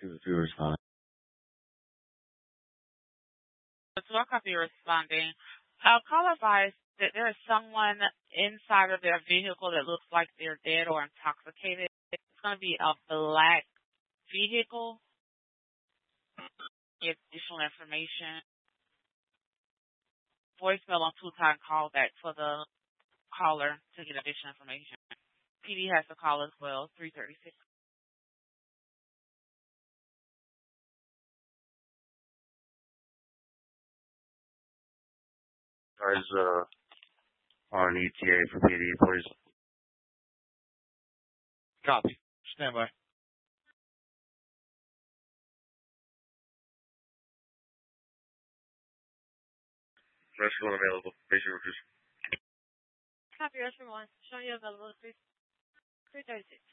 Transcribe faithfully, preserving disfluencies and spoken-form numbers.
Two, two responding. So I copy responding. Uh, call advised that there is someone inside of their vehicle that looks like they're dead or intoxicated. It's going to be a black vehicle. Get additional information. Voicemail on two-time callback for the caller to get additional information. P D has to call as well, three thirty-six. Guys, uh, on E T A for P D, please. Copy. Stand by. Restaurant available. Patient reviews. Copy, restaurant one. Showing you available. three thirty-six.